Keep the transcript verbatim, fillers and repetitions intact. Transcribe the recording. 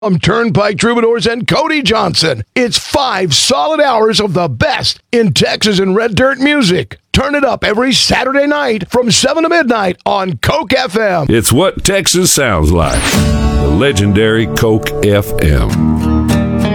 From Turnpike Troubadours and Cody Johnson. It's five solid hours of the best in Texas and red dirt music. Turn it up every Saturday night from seven to midnight on Coke F M. It's what Texas sounds like. The legendary Coke F M.